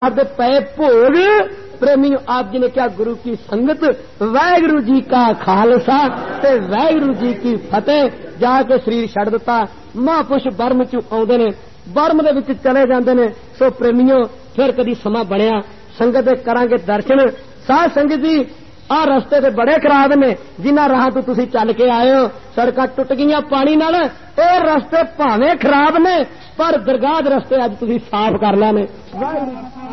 अब पे भोग प्रेमियों आप जी ने क्या गुरु की संगत वाहगुरु जी का खालसा ते वाहगुरु जी की फतेह जाके शरीर छड़ दिता महापुरुष बर्म चू आउंदे ने बर्म दे विच चले जांदे ने। सो प्रेमियों फिर कदी समा बनया संगत दे करांगे दर्शन। साध संगत जी आ रस्ते ते बड़े खराब ने जिन्हां राह तो तुसीं चल के आए हो सड़कां टुट गईयां पानी नाल। ਇਹ रस्ते भावें खराब ने पर दरगाह दे रस्ते अज तुसीं साफ कर लेने।